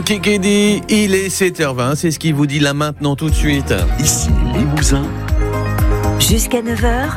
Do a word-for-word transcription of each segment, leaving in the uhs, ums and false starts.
Kikedi, il est sept heures vingt, c'est ce qu'il vous dit là maintenant tout de suite. Ici Limousin. Jusqu'à neuf heures.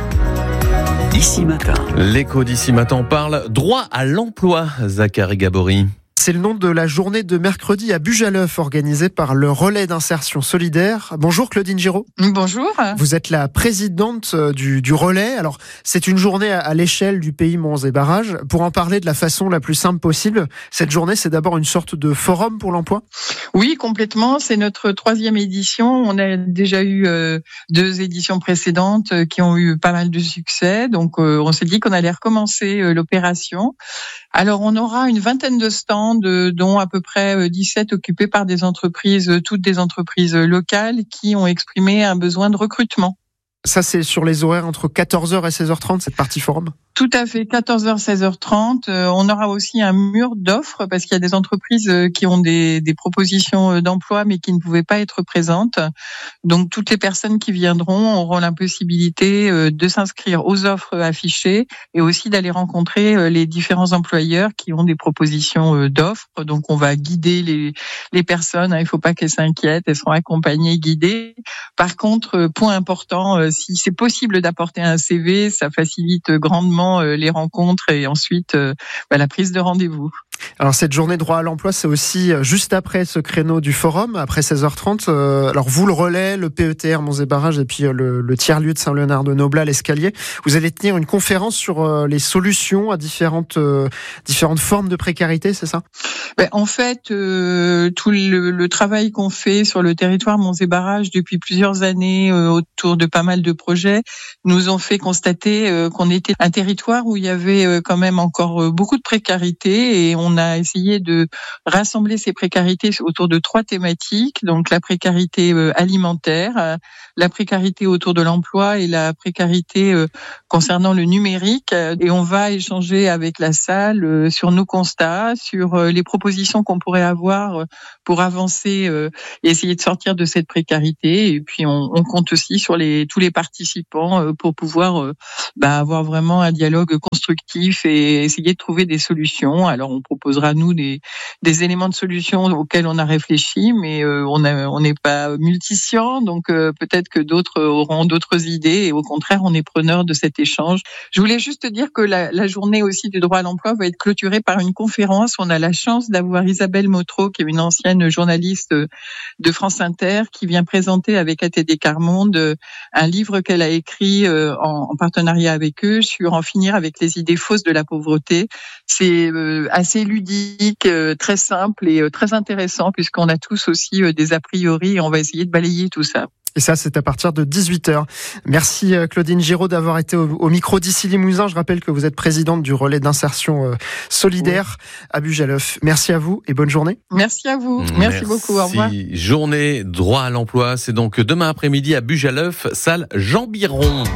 Ici Matin. L'écho d'ici matin parle droit à l'emploi, Zachary Gabory. C'est le nom de la journée de mercredi à Bugaleuf organisée par le Relais d'insertion solidaire. Bonjour Claudine Giraud. Bonjour. Vous êtes la présidente du, du Relais. Alors, c'est une journée à, à l'échelle du pays Monts et Barrages. Pour en parler de la façon la plus simple possible, cette journée, c'est d'abord une sorte de forum pour l'emploi ? Oui, complètement. C'est notre troisième édition. On a déjà eu euh, deux éditions précédentes euh, qui ont eu pas mal de succès. Donc, euh, on s'est dit qu'on allait recommencer euh, l'opération. Alors, on aura une vingtaine de stands, euh, dont à peu près dix-sept occupés par des entreprises, euh, toutes des entreprises locales qui ont exprimé un besoin de recrutement. Ça, c'est sur les horaires entre quatorze heures et seize heures trente, cette partie forum ? Tout à fait, quatorze heures, seize heures trente. Euh, on aura aussi un mur d'offres parce qu'il y a des entreprises euh, qui ont des, des propositions d'emploi mais qui ne pouvaient pas être présentes. Donc, toutes les personnes qui viendront auront la possibilité euh, de s'inscrire aux offres affichées et aussi d'aller rencontrer euh, les différents employeurs qui ont des propositions euh, d'offres. Donc, on va guider les, les personnes. Hein, il ne faut pas qu'elles s'inquiètent, elles seront accompagnées, guidées. Par contre, euh, point important, euh, si c'est possible d'apporter un C V, ça facilite grandement les rencontres et ensuite euh, bah, la prise de rendez-vous. Alors cette journée droit à l'emploi, c'est aussi juste après ce créneau du forum, après seize heures trente. Euh, alors vous, le Relais, le P E T R Monts et Barrages et puis le, le tiers-lieu de Saint-Léonard-de-Noblat, l'Escalier, vous allez tenir une conférence sur euh, les solutions à différentes, euh, différentes formes de précarité, c'est ça ? Ben, en fait, euh, tout le, le travail qu'on fait sur le territoire Monts et Barrages depuis plusieurs années euh, autour de pas mal de projets nous ont fait constater euh, qu'on était un territoire où il y avait euh, quand même encore euh, beaucoup de précarité et on a essayé de rassembler ces précarités autour de trois thématiques, donc la précarité euh, alimentaire, euh, la précarité autour de l'emploi et la précarité euh, concernant le numérique. Et on va échanger avec la salle euh, sur nos constats, sur euh, les propositions qu'on pourrait avoir pour avancer euh, et essayer de sortir de cette précarité. Et puis on, on compte aussi sur les tous les participants euh, pour pouvoir euh, bah, avoir vraiment un dialogue constructif et essayer de trouver des solutions. Alors on proposera nous des des éléments de solutions auxquels on a réfléchi, mais euh, on a, on n'est pas multiscient, donc euh, peut-être que d'autres auront d'autres idées et au contraire on est preneur de cet échange. Je voulais juste dire que la, la journée aussi du droit à l'emploi va être clôturée par une conférence. On a la chance d'avoir Isabelle Motro, qui est une ancienne journaliste de France Inter, qui vient présenter avec A T D Quart Monde un livre qu'elle a écrit en, en partenariat avec eux sur en finir avec les idées fausses de la pauvreté. C'est euh, assez ludique, euh, très simple et euh, très intéressant puisqu'on a tous aussi euh, des a priori et on va essayer de balayer tout ça. Et ça, c'est à partir de dix-huit heures. Merci Claudine Giraud d'avoir été au, au micro d'ici Limousin. Je rappelle que vous êtes présidente du Relais d'insertion euh, solidaire oui. à Bugaleuf. Merci à vous et bonne journée. Merci à vous. Merci, Merci beaucoup. Au revoir. Journée droit à l'emploi, c'est donc demain après-midi à Bugaleuf, salle Jean Biron.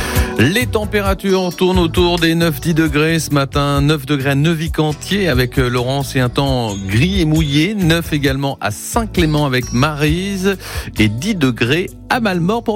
Les températures tournent autour des neuf à dix degrés ce matin. neuf degrés à Neuvy-Cantier avec Laurence et un temps gris et mouillé. neuf également à Saint-Clément avec Maryse et dix degrés à Malmort pour